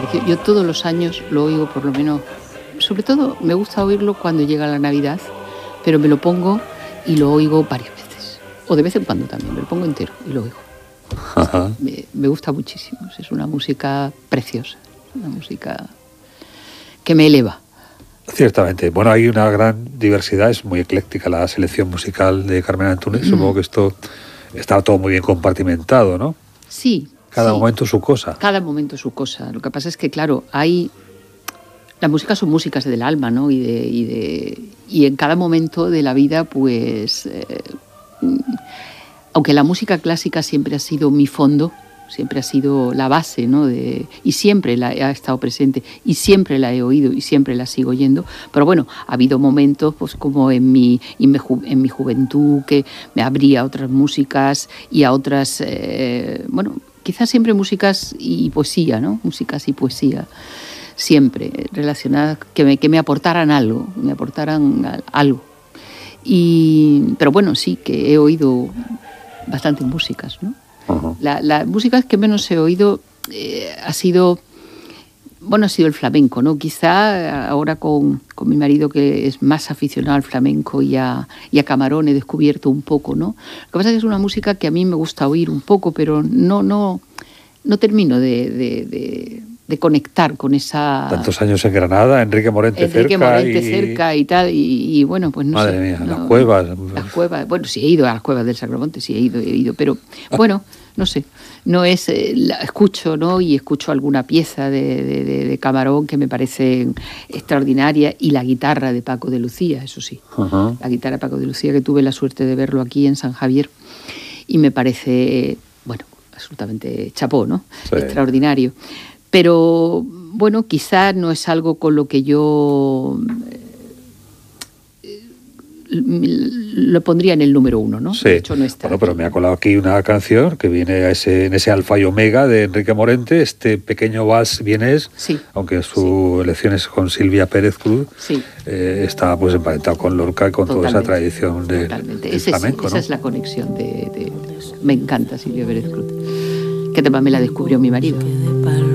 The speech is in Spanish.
precioso. Yo todos los años lo oigo por lo menos, sobre todo me gusta oírlo cuando llega la Navidad, pero me lo pongo y lo oigo varias veces. O de vez en cuando también, me lo pongo entero y lo oigo. Ajá. Me gusta muchísimo, es una música preciosa, una música que me eleva. Ciertamente. Bueno, hay una gran diversidad, es muy ecléctica la selección musical de Carmen Antúnez. Supongo que esto está todo muy bien compartimentado, ¿no? Sí. Cada momento su cosa. Cada momento su cosa. Lo que pasa es que, claro, las músicas son músicas del alma, ¿no? Y en cada momento de la vida, pues, aunque la música clásica siempre ha sido mi fondo, siempre ha sido la base, ¿no? Y siempre ha estado presente, y siempre la he oído, y siempre la sigo oyendo. Pero bueno, ha habido momentos, pues como en mi juventud, que me abría a otras músicas y a otras, quizás siempre músicas y poesía, ¿no? Músicas y poesía, siempre relacionadas, que me aportaran algo, Pero bueno, sí, que he oído bastantes músicas, ¿no? Uh-huh. La música que menos he oído ha sido el flamenco, ¿no? Quizá ahora con mi marido, que es más aficionado al flamenco y a Camarón, he descubierto un poco, ¿no? Lo que pasa es que es una música que a mí me gusta oír un poco, pero no termino de conectar con esa... Tantos años en Granada, Enrique Morente cerca y tal, y bueno, pues no Madre sé. Madre mía, las cuevas. Las cuevas, bueno, sí he ido a las cuevas del Sacromonte, sí he ido, pero bueno, no sé, no es... escucho, ¿no? Y escucho alguna pieza de Camarón que me parece extraordinaria, y la guitarra de Paco de Lucía, eso sí. Uh-huh. La guitarra de Paco de Lucía, que tuve la suerte de verlo aquí en San Javier, y me parece, absolutamente chapó, ¿no? Sí. Extraordinario. Pero, bueno, quizás no es algo con lo que yo lo pondría en el número uno, ¿no? Sí. De hecho, no está. Bueno, pero me ha colado aquí una canción que viene en ese alfa y omega de Enrique Morente, este pequeño vals vienés, sí. Aunque su elección es con Silvia Pérez Cruz, sí. Está pues emparentado con Lorca y con toda esa tradición del flamenco, ¿no? Esa es la conexión me encanta Silvia Pérez Cruz, que además me la descubrió mi marido.